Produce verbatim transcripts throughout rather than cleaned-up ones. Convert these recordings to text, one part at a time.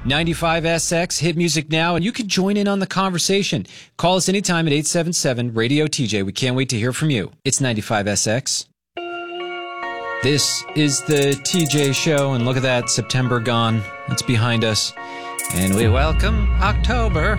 ninety-five S X, hit music now, and you can join in on the conversation. Call us anytime at eight seven seven, radio T J. We can't wait to hear from you. It's ninety-five S X. This is the T J Show, and look at that, September gone. It's behind us. And we welcome October.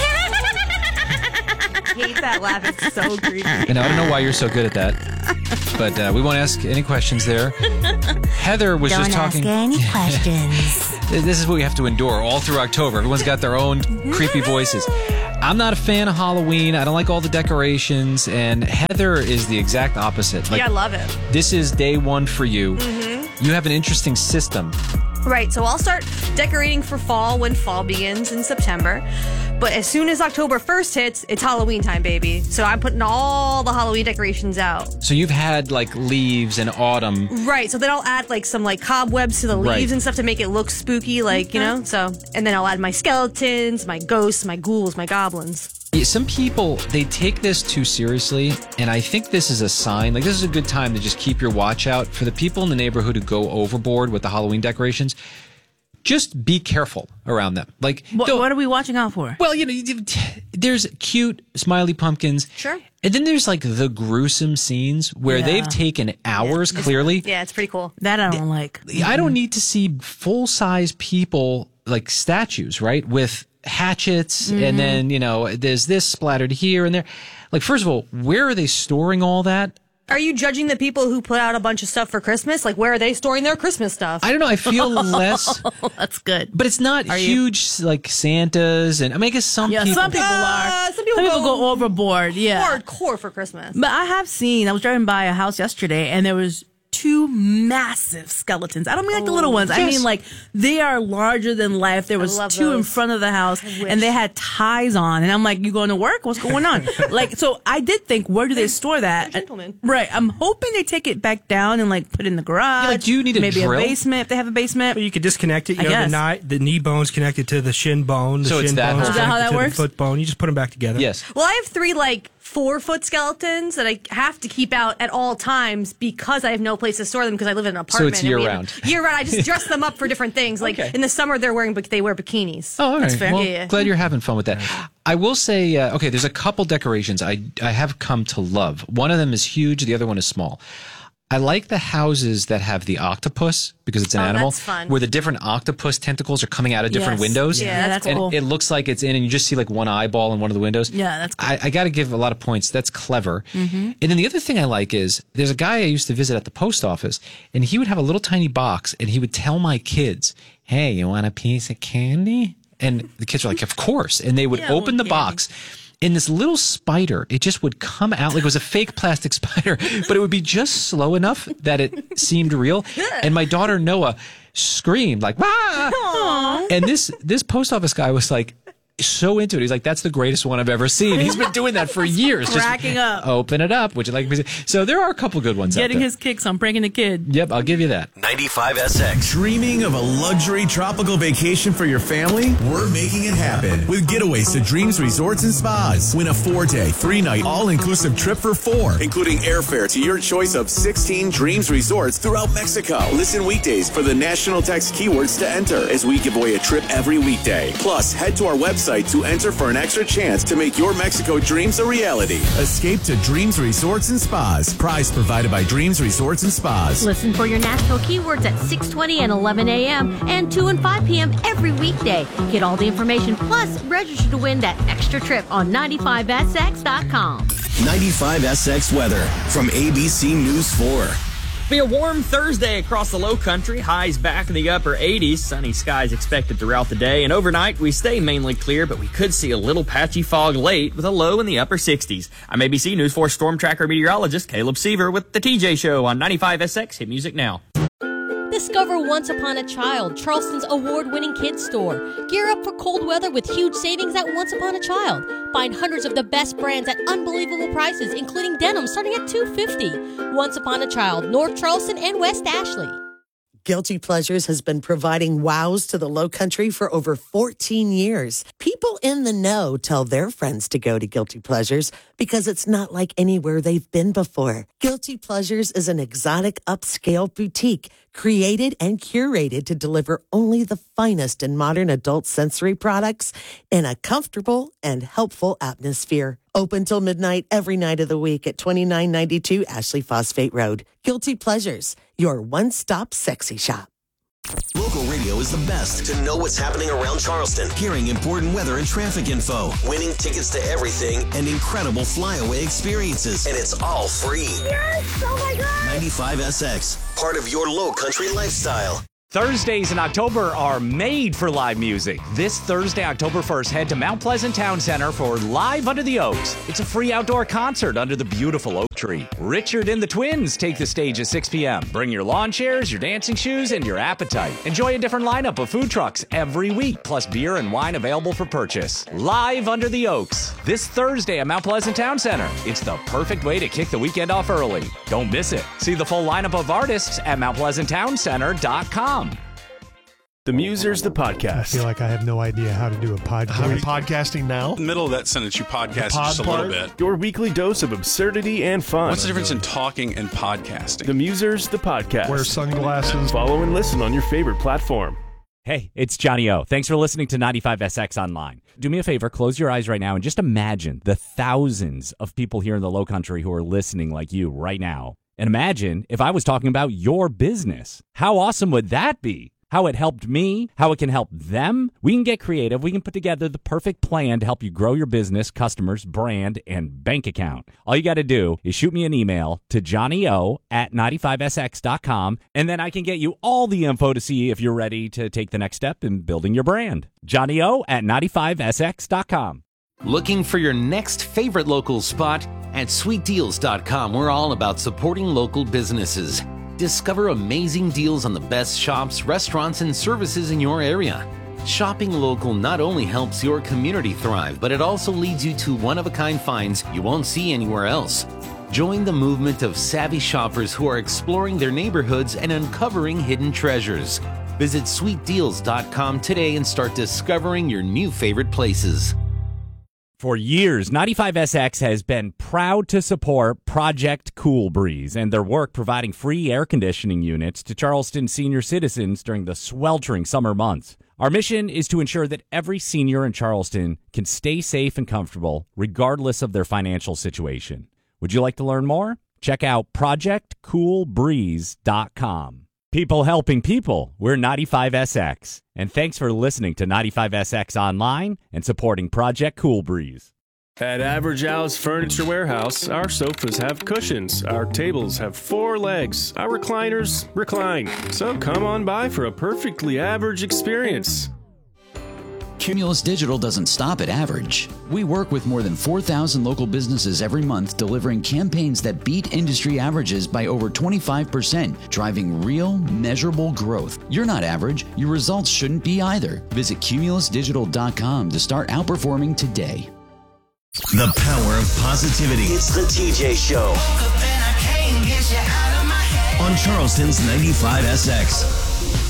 I hate that laugh. It's so creepy. And I don't know why you're so good at that, but uh, we won't ask any questions there. Heather was Don't just talking. Don't ask any questions. This is what we have to endure all through October. Everyone's got their own creepy voices. I'm not a fan of Halloween. I don't like all the decorations. And Heather is the exact opposite. Like, yeah, I love it. This is day one for you. Mm-hmm. You have an interesting system. Right, so I'll start decorating for fall when fall begins in September. But as soon as October first hits, it's Halloween time, baby. So I'm putting all the Halloween decorations out. So you've had like leaves and autumn. Right, so then I'll add like some like cobwebs to the leaves Right. and stuff to make it look spooky, like, you know? So, and then I'll add my skeletons, my ghosts, my ghouls, my goblins. Yeah, some people, they take this too seriously, and I think this is a sign. Like, this is a good time to just keep your watch out for the people in the neighborhood who go overboard with the Halloween decorations. Just be careful around them. Like, What, don't- what are we watching out for? Well, you know, you- there's cute smiley pumpkins. Sure. And then there's like the gruesome scenes where Yeah. they've taken hours, clearly. Yeah, it's pretty cool. That I don't like. I don't need to see full-size people, like statues, right? With hatchets, Mm-hmm. and then, you know, there's this splattered here and there. Like, first of all, where are they storing all that? Are you judging the people who put out a bunch of stuff for Christmas? Like, where are they storing their Christmas stuff? I don't know. I feel less, Oh, that's good. but it's not Are you- huge, like Santas. And I mean, I guess some Yeah, people. some people Uh, are. some people go- go overboard. Yeah. Hardcore for Christmas. But I have seen, I was driving by a house yesterday and there was two massive skeletons. I don't mean like the little ones. I Yes. mean like they are larger than life. There was love two in those. front of the house wish. and they had ties on. And I'm like, you going to work? What's going on? Like, so I did think, where do they store that? they're gentlemen. Right. I'm hoping they take it back down and like put it in the garage. like, do you need a Maybe drill? a basement if they have a basement. But you could disconnect it. You I know, the, guess. knee, the knee bone's connected to the shin bone. The So it's shin that bone's whole- Is that how connected that to works? the foot bone. You just put them back together. Yes. Well, I have three like four foot skeletons that I have to keep out at all times because I have no place to store them because I live in an apartment. it's and we have- year-round. Year round. I just dress them up for different things. Like Okay. in the summer, they're wearing, but they wear bikinis. Oh, all right. fair. Well, Yeah, yeah. glad you're having fun with that. I will say, uh, okay, there's a couple decorations I I have come to love. One of them is huge. The other one is small. I like the houses that have the octopus because it's an Oh, animal that's fun. where the different octopus tentacles are coming out of different Yes. windows. Yeah, that's and cool. it looks like it's in, and you just see like one eyeball in one of the windows. Yeah, that's cool. I, I got to give a lot of points. That's clever. Mm-hmm. And then the other thing I like is there's a guy I used to visit at the post office, and he would have a little tiny box, and he would tell my kids, "Hey, you want a piece of candy?" And the kids were like, "Of course!" And they would Yeah, open the candy. box. And this little spider, it just would come out like it was a fake plastic spider, but it would be just slow enough that it seemed real. And my daughter Noah screamed like, "Ah!" And this this post office guy was like so into it. He's like, "That's the greatest one I've ever seen." He's been doing that for years. Just Cracking up. Open it up. Would you like me to? So there are a couple good ones out Getting there. his kicks on pranking a kid. Yep, I'll give you that. ninety-five S X. Dreaming of a luxury tropical vacation for your family? We're making it happen with getaways to Dreams Resorts and Spas. Win a four-day, three-night, all-inclusive trip for four, including airfare to your choice of sixteen Dreams Resorts throughout Mexico. Listen weekdays for the national text keywords to enter as we give away a trip every weekday. Plus, head to our website to enter for an extra chance to make your Mexico dreams a reality. Escape to Dreams Resorts and Spas. Prize provided by Dreams Resorts and Spas. Listen for your national keywords at six twenty and eleven a.m. and two and five p.m. every weekday. Get all the information, plus register to win that extra trip on ninety-five S X dot com. ninety-five S X weather from A B C News four. Be a warm Thursday across the low country. Highs back in the upper eighties. Sunny skies expected throughout the day. And overnight, we stay mainly clear, but we could see a little patchy fog late with a low in the upper sixties. I'm A B C News four Storm Tracker meteorologist Caleb Seaver with the T J Show on ninety-five S X. Hit music now. Discover Once Upon a Child, Charleston's award-winning kids store. Gear up for cold weather with huge savings at Once Upon a Child. Find hundreds of the best brands at unbelievable prices, including denim starting at two hundred fifty dollars. Once Upon a Child, North Charleston and West Ashley. Guilty Pleasures has been providing wows to the Low Country for over fourteen years. People in the know tell their friends to go to Guilty Pleasures because it's not like anywhere they've been before. Guilty Pleasures is an exotic upscale boutique created and curated to deliver only the finest in modern adult sensory products in a comfortable and helpful atmosphere. Open till midnight every night of the week at twenty-nine ninety-two Ashley Phosphate Road. Guilty Pleasures, your one-stop sexy shop. Local radio is the best to know what's happening around Charleston. Hearing important weather and traffic info, winning tickets to everything, and incredible flyaway experiences. And it's all free. Yes! Oh my God! ninety-five S X, part of your low country lifestyle. Thursdays in October are made for live music. This Thursday, October first, head to Mount Pleasant Town Center for Live Under the Oaks. It's a free outdoor concert under the beautiful oak tree. Richard and the Twins take the stage at six p.m. Bring your lawn chairs, your dancing shoes, and your appetite. Enjoy a different lineup of food trucks every week, plus beer and wine available for purchase. Live Under the Oaks, this Thursday at Mount Pleasant Town Center. It's the perfect way to kick the weekend off early. Don't miss it. See the full lineup of artists at mount pleasant town center dot com. The Musers, the podcast. I feel like I have no idea how to do a podcast. Are we podcasting now? In the middle of that sentence, you podcast just a little bit. Your weekly dose of absurdity and fun. What's the difference in talking and podcasting? The Musers, the podcast. Wear sunglasses. Follow and listen on your favorite platform. Hey, it's Johnny O. Thanks for listening to ninety-five S X Online. Do me a favor, close your eyes right now and just imagine the thousands of people here in the Low Country who are listening like you right now. And imagine if I was talking about your business. How awesome would that be? How it helped me, how it can help them. We can get creative. We can put together the perfect plan to help you grow your business, customers, brand, and bank account. All you got to do is shoot me an email to johnny-o at ninety-five S X dot com, and then I can get you all the info to see if you're ready to take the next step in building your brand. johnny-o at ninety-five S X dot com. Looking for your next favorite local spot? At sweet deals dot com, we're all about supporting local businesses. Discover amazing deals on the best shops, restaurants, and services in your area. Shopping local not only helps your community thrive, but it also leads you to one-of-a-kind finds you won't see anywhere else. Join the movement of savvy shoppers who are exploring their neighborhoods and uncovering hidden treasures. Visit sweet deals dot com today and start discovering your new favorite places. For years, ninety-five S X has been proud to support Project Cool Breeze and their work providing free air conditioning units to Charleston senior citizens during the sweltering summer months. Our mission is to ensure that every senior in Charleston can stay safe and comfortable regardless of their financial situation. Would you like to learn more? Check out project cool breeze dot com. People helping people, we're ninety-five S X. And thanks for listening to ninety-five S X Online and supporting Project Cool Breeze. At Average Al's Furniture Warehouse, our sofas have cushions, our tables have four legs, our recliners recline. So come on by for a perfectly average experience. Cumulus Digital doesn't stop at average. We work with more than four thousand local businesses every month, delivering campaigns that beat industry averages by over twenty-five percent, driving real, measurable growth. You're not average. Your results shouldn't be either. Visit cumulus digital dot com to start outperforming today. The power of positivity. It's the T J Show. On Charleston's ninety-five S X.